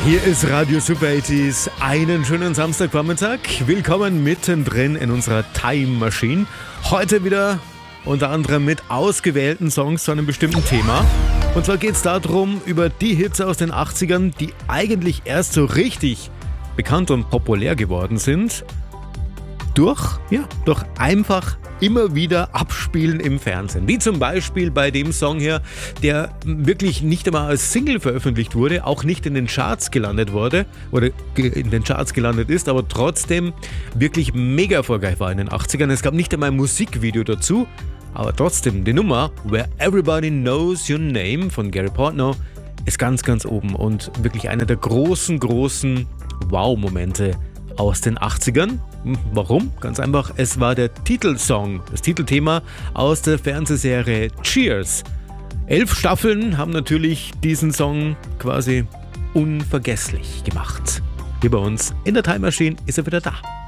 Hier ist Radio Super 80s. Einen schönen Samstagvormittag. Willkommen mittendrin in unserer Time Machine. Heute wieder unter anderem mit ausgewählten Songs zu einem bestimmten Thema. Und zwar geht es darum, über die Hits aus den 80ern, die eigentlich erst so richtig bekannt und populär geworden sind. Durch einfach immer wieder abspielen im Fernsehen. Wie zum Beispiel bei dem Song hier, der wirklich nicht einmal als Single veröffentlicht wurde, auch nicht in den Charts gelandet wurde oder in den Charts gelandet ist, aber trotzdem wirklich mega erfolgreich war in den 80ern. Es gab nicht einmal ein Musikvideo dazu, aber trotzdem die Nummer Where Everybody Knows Your Name von Gary Portnoy ist ganz, ganz oben und wirklich einer der großen Wow-Momente aus den 80ern. Warum? Ganz einfach, es war der Titelsong, das Titelthema aus der Fernsehserie Cheers. 11 Staffeln haben natürlich diesen Song quasi unvergesslich gemacht. Hier bei uns in der Time Machine ist er wieder da.